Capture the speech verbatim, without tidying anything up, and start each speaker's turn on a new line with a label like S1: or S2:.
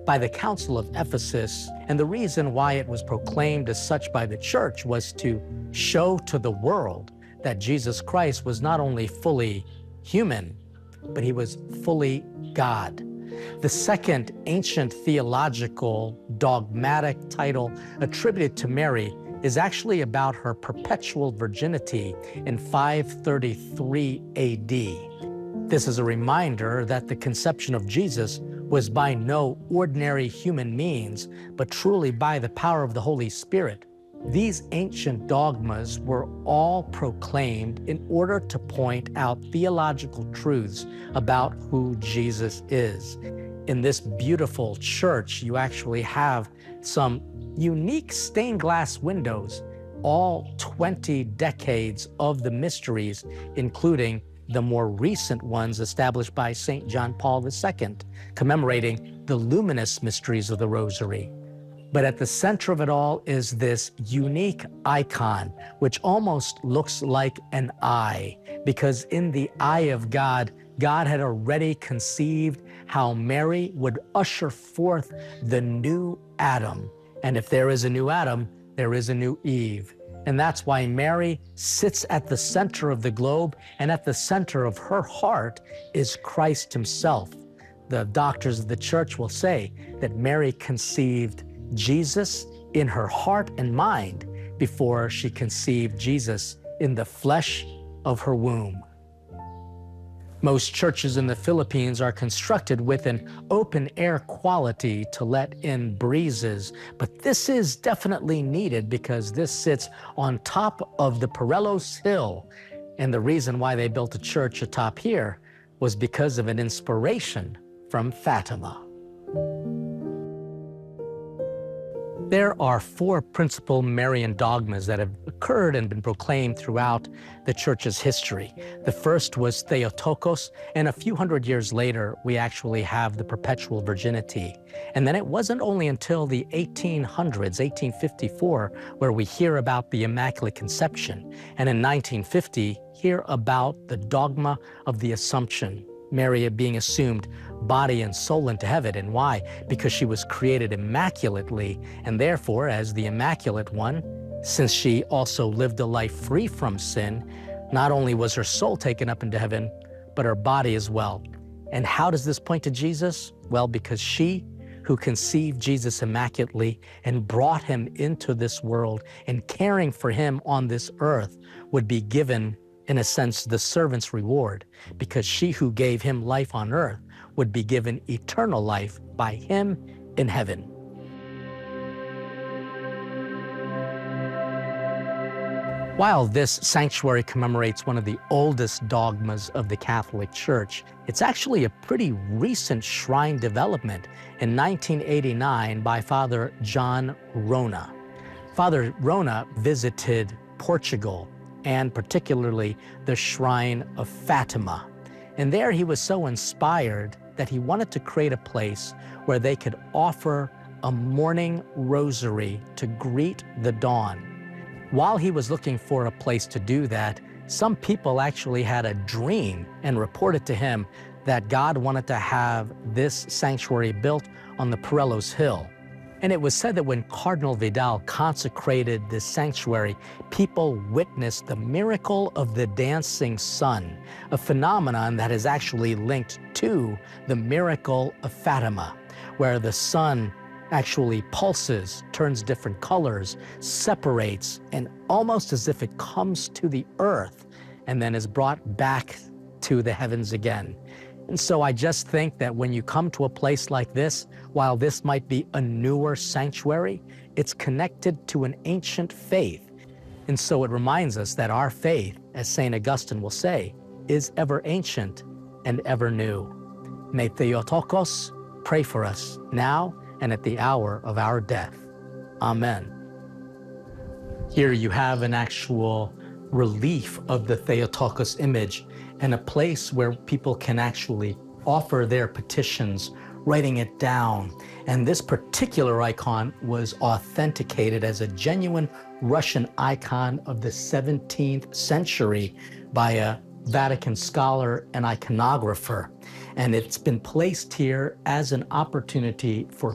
S1: by the Council of Ephesus. And the reason why it was proclaimed as such by the church was to show to the world that Jesus Christ was not only fully human, but he was fully God. The second ancient theological dogmatic title attributed to Mary is actually about her perpetual virginity in five thirty-three A D. This is a reminder that the conception of Jesus was by no ordinary human means, but truly by the power of the Holy Spirit. These ancient dogmas were all proclaimed in order to point out theological truths about who Jesus is. In this beautiful church, you actually have some unique stained glass windows, all twenty decades of the mysteries, including the more recent ones established by Saint John Paul the Second, commemorating the luminous mysteries of the Rosary. But at the center of it all is this unique icon, which almost looks like an eye, because in the eye of God, God had already conceived how Mary would usher forth the new Adam. And if there is a new Adam, there is a new Eve. And that's why Mary sits at the center of the globe, and at the center of her heart is Christ himself. The doctors of the church will say that Mary conceived Jesus in her heart and mind before she conceived Jesus in the flesh of her womb. Most churches in the Philippines are constructed with an open-air quality to let in breezes, but this is definitely needed because this sits on top of the Morelos Hill, and the reason why they built a church atop here was because of an inspiration from Fatima. There are four principal Marian dogmas that have occurred and been proclaimed throughout the Church's history. The first was Theotokos, and a few hundred years later, we actually have the perpetual virginity. And then it wasn't only until the eighteen hundreds, eighteen fifty-four, where we hear about the Immaculate Conception, and in nineteen fifty, hear about the dogma of the Assumption, Mary being assumed body and soul into heaven. And why? Because she was created immaculately, and therefore, as the Immaculate One, since she also lived a life free from sin, not only was her soul taken up into heaven, but her body as well. And how does this point to Jesus? Well, because she who conceived Jesus immaculately and brought him into this world and caring for him on this earth would be given, in a sense, the servant's reward, because she who gave him life on earth would be given eternal life by him in heaven. While this sanctuary commemorates one of the oldest dogmas of the Catholic Church, it's actually a pretty recent shrine development in nineteen eighty-nine by Father John Rona. Father Rona visited Portugal, and particularly the shrine of Fatima. And there he was so inspired that he wanted to create a place where they could offer a morning rosary to greet the dawn. While he was looking for a place to do that, some people actually had a dream and reported to him that God wanted to have this sanctuary built on the Morelos Hill. And it was said that when Cardinal Vidal consecrated this sanctuary, people witnessed the miracle of the dancing sun, a phenomenon that is actually linked to the miracle of Fatima, where the sun actually pulses, turns different colors, separates, and almost as if it comes to the earth and then is brought back to the heavens again. And so I just think that when you come to a place like this, while this might be a newer sanctuary, it's connected to an ancient faith. And so it reminds us that our faith, as Saint Augustine will say, is ever ancient and ever new. May Theotokos pray for us now and at the hour of our death. Amen. Here you have an actual relief of the Theotokos image and a place where people can actually offer their petitions, writing it down. And this particular icon was authenticated as a genuine Russian icon of the seventeenth century by a Vatican scholar and iconographer. And it's been placed here as an opportunity for